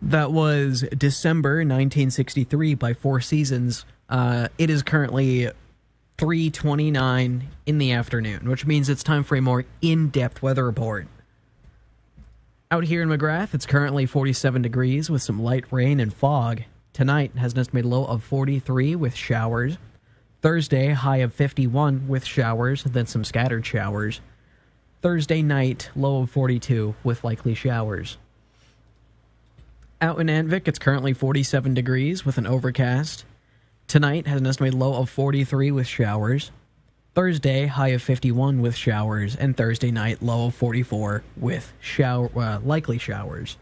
That was December 1963 by Four Seasons. It is currently 3:29 in the afternoon, which means it's time for a more in-depth weather report. Out here in McGrath, it's currently 47 degrees with some light rain and fog. Tonight has an estimated low of 43 with showers. Thursday, high of 51 with showers, then some scattered showers. Thursday night, low of 42 with likely showers. Out in Anvik, it's currently 47 degrees with an overcast. Tonight has an estimated low of 43 with showers. Thursday, high of 51 with showers, and Thursday night, low of 44 with likely showers.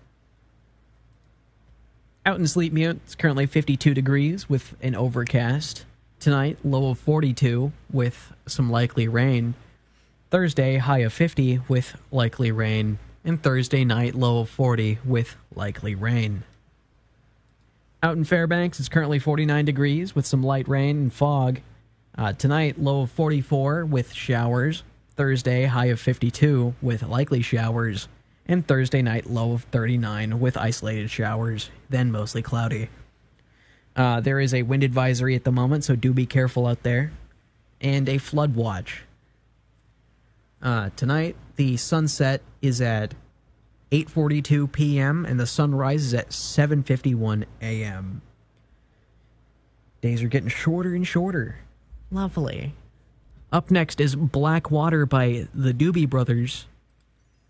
Out in Sleepmute, it's currently 52 degrees with an overcast. Tonight, low of 42 with some likely rain. Thursday, high of 50 with likely rain. And Thursday night, low of 40 with likely rain. Out in Fairbanks, it's currently 49 degrees with some light rain and fog. Tonight, low of 44 with showers. Thursday, high of 52 with likely showers. And Thursday night, low of 39 with isolated showers, then mostly cloudy. There is a wind advisory at the moment, so do be careful out there. And a flood watch. Tonight, the sunset is at 8:42 p.m. and the sunrise is at 7:51 a.m. Days are getting shorter and shorter. Lovely. Up next is Black Water by the Doobie Brothers.